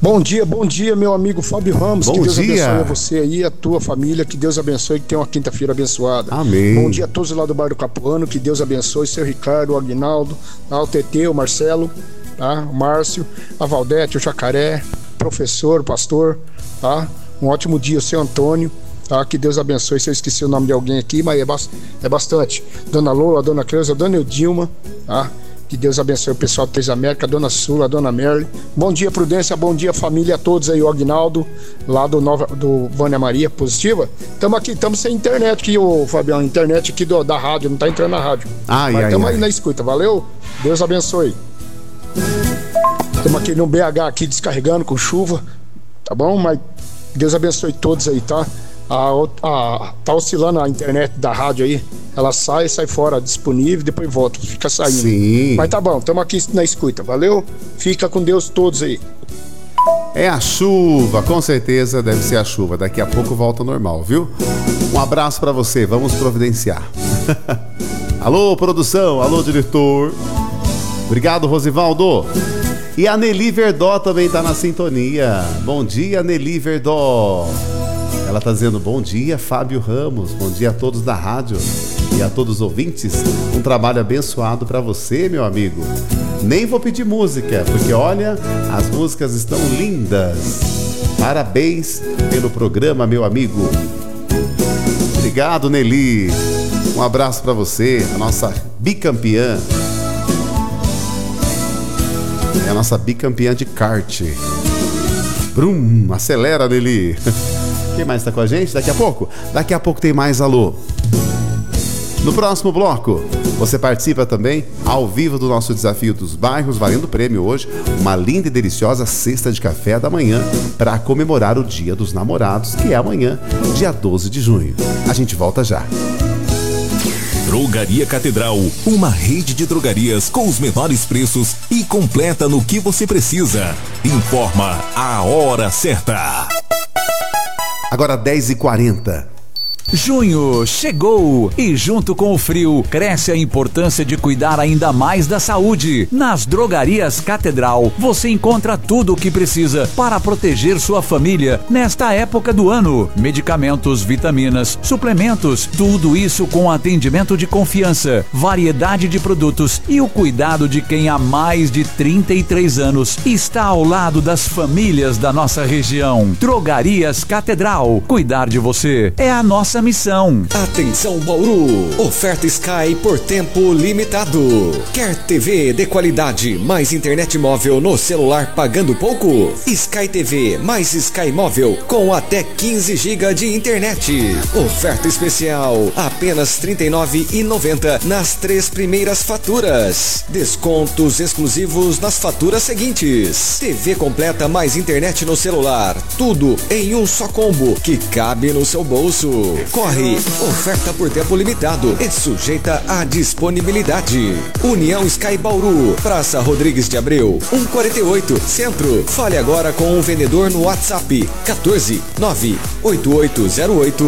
Bom dia, meu amigo Fábio Ramos. Bom que Deus dia. abençoe você aí, a tua família. Que Deus abençoe, que tenha uma quinta-feira abençoada. Amém. Bom dia a todos lá do Bar do Capuano. Que Deus abençoe, seu Ricardo, o Aguinaldo, o TT, o Marcelo, tá? O Márcio, a Valdete, o Jacaré, professor, pastor, tá? Um ótimo dia, o seu Antônio. Tá? Que Deus abençoe. Se eu esqueci o nome de alguém aqui, mas é bastante. Dona Lola, Dona Cleusa, Dona Eudilma, tá? Que Deus abençoe o pessoal do Três América, a Dona Sula, a Dona Merle. Bom dia, Prudência, bom dia, família, a todos aí, o Aguinaldo, lá do Vânia Maria, positiva. Estamos sem internet aqui, ô Fabião, internet aqui da rádio, não tá entrando na rádio. Mas estamos aí na escuta, valeu? Deus abençoe. Estamos aqui no BH, aqui descarregando com chuva, tá bom? Mas Deus abençoe todos aí, tá? Tá oscilando a internet da rádio aí. Ela sai fora, disponível, depois volta, fica saindo. Sim. Mas tá bom, estamos aqui na escuta, valeu? Fica com Deus todos aí. É a chuva, com certeza deve ser a chuva. Daqui a pouco volta ao normal, viu? Um abraço pra você, vamos providenciar. Alô, produção, alô, diretor. Obrigado, Rosivaldo. E a Nelly Verdó também tá na sintonia. Bom dia, Nelly Verdó. Ela tá dizendo bom dia, Fábio Ramos. Bom dia a todos da rádio e a todos os ouvintes. Um trabalho abençoado pra você, meu amigo. Nem vou pedir música, porque olha, as músicas estão lindas. Parabéns pelo programa, meu amigo. Obrigado, Nelly. Um abraço pra você, a nossa bicampeã. É a nossa bicampeã de kart. Brum, acelera, Nelly. Quem mais está com a gente? Daqui a pouco? Daqui a pouco tem mais alô. No próximo bloco, você participa também ao vivo do nosso Desafio dos Bairros, valendo prêmio hoje, uma linda e deliciosa cesta de café da manhã para comemorar o Dia dos Namorados, que é amanhã, dia 12 de junho. A gente volta já. Drogaria Catedral, uma rede de drogarias com os menores preços e completa no que você precisa. Informa a hora certa. Agora 10h40. Junho chegou e junto com o frio cresce a importância de cuidar ainda mais da saúde. Nas Drogarias Catedral você encontra tudo o que precisa para proteger sua família nesta época do ano. Medicamentos, vitaminas, suplementos, tudo isso com atendimento de confiança, variedade de produtos e o cuidado de quem há mais de 33 anos está ao lado das famílias da nossa região. Drogarias Catedral, cuidar de você é a nossa missão. Atenção, Bauru, oferta Sky por tempo limitado. Quer TV de qualidade mais internet móvel no celular pagando pouco? Sky TV mais Sky móvel com até 15 GB de internet. Oferta especial, apenas R$ 39,90 nas 3 primeiras faturas. Descontos exclusivos nas faturas seguintes. TV completa mais internet no celular, tudo em um só combo que cabe no seu bolso. Corre, oferta por tempo limitado e sujeita à disponibilidade. União Sky Bauru, Praça Rodrigues de Abreu, 148, Centro. Fale agora com o vendedor no WhatsApp 14 98808